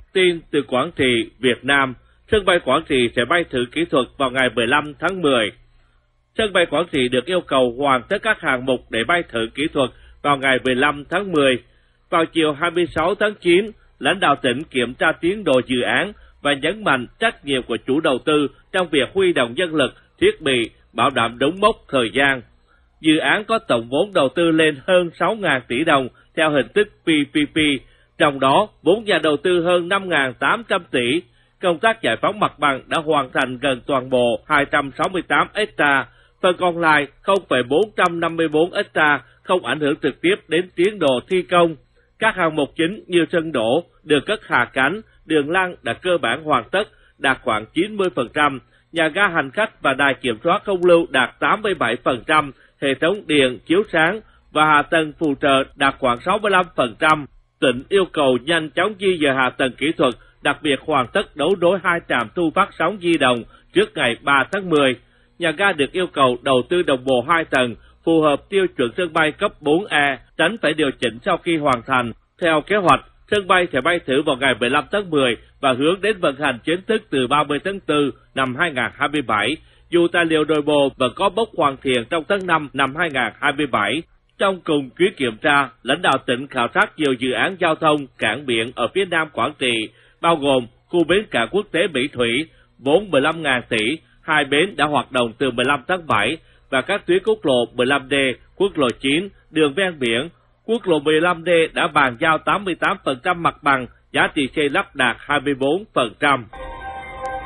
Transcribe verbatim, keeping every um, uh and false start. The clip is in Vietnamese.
Tin từ Quảng Trị, Việt Nam, sân bay Quảng Trị sẽ bay thử kỹ thuật vào ngày mười lăm tháng mười. Sân bay Quảng Trị được yêu cầu hoàn tất các hạng mục để bay thử kỹ thuật vào ngày mười lăm tháng mười. Vào chiều hai mươi sáu tháng chín, lãnh đạo tỉnh kiểm tra tiến độ dự án và nhấn mạnh trách nhiệm của chủ đầu tư trong việc huy động nhân lực, thiết bị, bảo đảm đúng mốc thời gian. Dự án có tổng vốn đầu tư lên hơn sáu nghìn tỷ đồng theo hình thức pê pê pê, trong đó vốn nhà đầu tư hơn năm nghìn tám trăm tỷ. Công tác giải phóng mặt bằng đã hoàn thành gần toàn bộ hai trăm sáu mươi tám héc ta, phần còn lại không phẩy bốn trăm năm mươi tư héc ta không ảnh hưởng trực tiếp đến tiến độ thi công. Các hạng mục chính như sân đỗ, đường cất hạ cánh, đường lăn đã cơ bản hoàn tất, đạt khoảng chín mươi phần trăm, nhà ga hành khách và đài kiểm soát không lưu đạt tám mươi bảy phần trăm, hệ thống điện, chiếu sáng và hạ tầng phụ trợ đạt khoảng sáu mươi lăm phần trăm. Tỉnh yêu cầu nhanh chóng di dời hạ tầng kỹ thuật, đặc biệt hoàn tất đấu nối hai trạm thu phát sóng di động trước ngày ba tháng mười. Nhà ga được yêu cầu đầu tư đồng bộ hai tầng, phù hợp tiêu chuẩn sân bay cấp bốn E, tránh phải điều chỉnh sau khi hoàn thành. Theo kế hoạch, sân bay sẽ bay thử vào ngày mười lăm tháng mười và hướng đến vận hành chính thức từ ba mươi tháng tư năm hai nghìn không trăm hai mươi bảy, dù tài liệu nội bộ vẫn có bước hoàn thiện trong tháng năm năm hai nghìn không trăm hai mươi bảy. Trong cùng chuyến kiểm tra, lãnh đạo tỉnh khảo sát nhiều dự án giao thông, cảng biển ở phía nam Quảng Trị, bao gồm khu bến cảng quốc tế Mỹ Thủy, vốn mười lăm nghìn tỷ, hai bến đã hoạt động từ mười lăm tháng bảy, và các tuyến quốc lộ mười lăm D, quốc lộ chín, đường ven biển. Quốc lộ mười lăm D đã bàn giao tám mươi tám phần trăm mặt bằng, giá trị xây lắp đạt hai mươi bốn phần trăm.